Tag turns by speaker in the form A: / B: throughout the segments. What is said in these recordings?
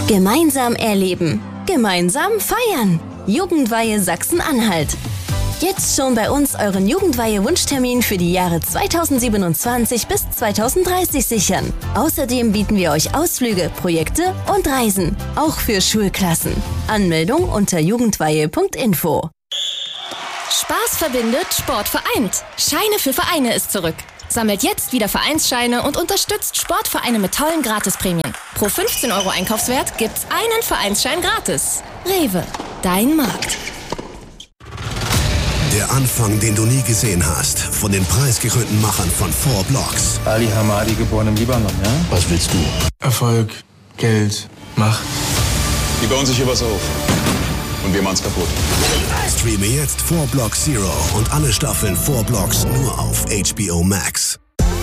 A: Gemeinsam erleben. Gemeinsam feiern. Jugendweihe Sachsen-Anhalt. Jetzt schon bei uns euren Jugendweihe-Wunschtermin für die Jahre 2027 bis 2030 sichern. Außerdem bieten wir euch Ausflüge, Projekte und Reisen. Auch für Schulklassen. Anmeldung unter jugendweihe.info.
B: Spaß verbindet, Sport vereint. Scheine für Vereine ist zurück. Sammelt jetzt wieder Vereinsscheine und unterstützt Sportvereine mit tollen Gratisprämien. Pro 15 € Einkaufswert gibt's einen Vereinsschein gratis. Rewe, dein Markt.
C: Der Anfang, den du nie gesehen hast, von den preisgekrönten Machern von 4 Blocks.
D: Ali Hamadi, geboren im Libanon, ja?
C: Was willst du?
D: Erfolg, Geld, Macht.
E: Die bauen sich hier was auf. Und wir machen's kaputt.
C: Streame jetzt 4 Blocks Zero und alle Staffeln 4 Blocks nur auf HBO Max.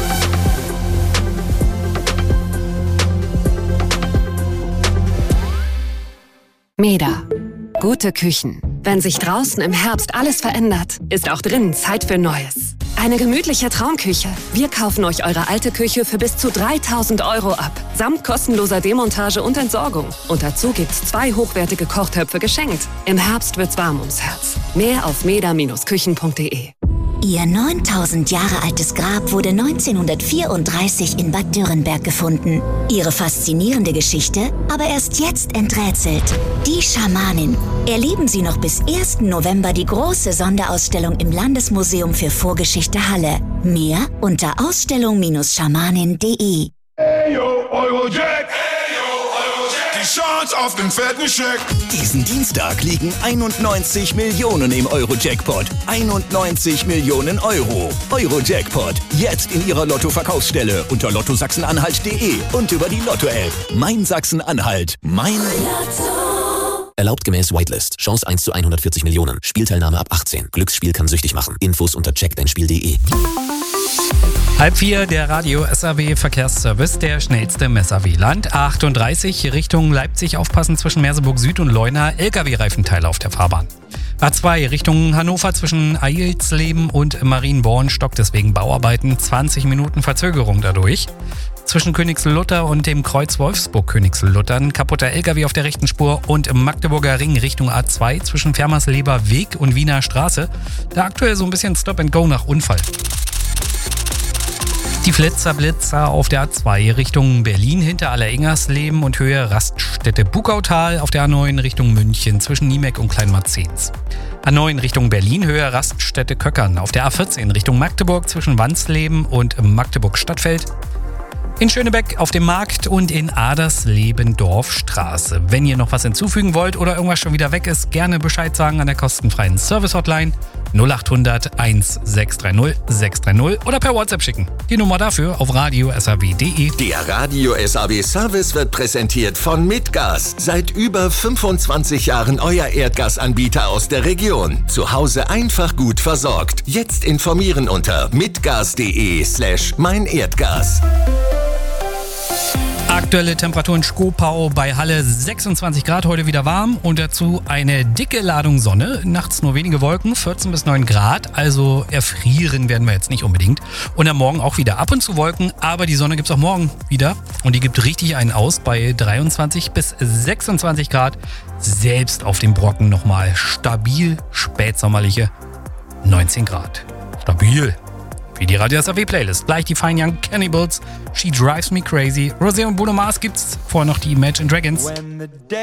F: Meda. Gute Küchen. Wenn sich draußen im Herbst alles verändert, ist auch drinnen Zeit für Neues. Eine gemütliche Traumküche. Wir kaufen euch eure alte Küche für bis zu 3.000 € ab. Samt kostenloser Demontage und Entsorgung. Und dazu gibt's 2 hochwertige Kochtöpfe geschenkt. Im Herbst wird's warm ums Herz. Mehr auf meda-küchen.de.
G: Ihr 9000 Jahre altes Grab wurde 1934 in Bad Dürrenberg gefunden. Ihre faszinierende Geschichte aber erst jetzt enträtselt. Die Schamanin. Erleben Sie noch bis 1. November die große Sonderausstellung im Landesmuseum für Vorgeschichte Halle. Mehr unter ausstellung-schamanin.de.
H: Hey yo, Eurojack! Die Chance auf den fetten Scheck.
I: Diesen Dienstag liegen 91 Millionen im Euro-Jackpot. 91 Millionen €. Euro-Jackpot. Jetzt in Ihrer Lotto-Verkaufsstelle unter lottosachsenanhalt.de und über die Lotto-App. Mein Sachsen-Anhalt. Mein Lotto.
J: Erlaubt gemäß Whitelist. Chance 1 zu 140 Millionen. Spielteilnahme ab 18. Glücksspiel kann süchtig machen. Infos unter checkdeinspiel.de.
K: 3:30, der Radio SAW Verkehrsservice, der schnellste Messav-Land. 38 Richtung Leipzig aufpassen zwischen Merseburg Süd und Leuna. LKW-Reifenteile auf der Fahrbahn. A2 Richtung Hannover zwischen Eilsleben und Marienborn stockt deswegen Bauarbeiten. 20 Minuten Verzögerung dadurch. Zwischen Königslutter und dem Kreuz Wolfsburg-Königslutter ein kaputter LKW auf der rechten Spur und im Magdeburger Ring Richtung A2 zwischen Fermersleber Weg und Wiener Straße. Da aktuell so ein bisschen Stop-and-Go nach Unfall. Die Blitzer auf der A2 Richtung Berlin hinter Allerengersleben und Höhe Raststätte Bukautal auf der A9 Richtung München zwischen Niemek und Kleinmarzens. A9 Richtung Berlin Höhe Raststätte Köckern auf der A14 Richtung Magdeburg zwischen Wansleben und Magdeburg Stadtfeld. In Schönebeck auf dem Markt und in Adersleben Dorfstraße. Wenn ihr noch was hinzufügen wollt oder irgendwas schon wieder weg ist, gerne Bescheid sagen an der kostenfreien Service-Hotline 0800 1630 630 oder per WhatsApp schicken. Die Nummer dafür auf radio.saw.de.
I: Der Radio SAW Service wird präsentiert von Midgas. Seit über 25 Jahren euer Erdgasanbieter aus der Region. Zu Hause einfach gut versorgt. Jetzt informieren unter midgas.de/meinerdgas.
K: Aktuelle Temperatur in Schkopau bei Halle 26 Grad, heute wieder warm und dazu eine dicke Ladung Sonne. Nachts nur wenige Wolken, 14 bis 9 Grad, also erfrieren werden wir jetzt nicht unbedingt. Und am Morgen auch wieder ab und zu Wolken, aber die Sonne gibt es auch morgen wieder und die gibt richtig einen aus bei 23 bis 26 Grad. Selbst auf dem Brocken nochmal stabil spätsommerliche 19 Grad. Stabil. Wie die Radio SAW Playlist. Gleich die Fine Young Cannibals, She Drives Me Crazy. Rosé und Bruno Mars gibt's. Vorher noch die Imagine Dragons.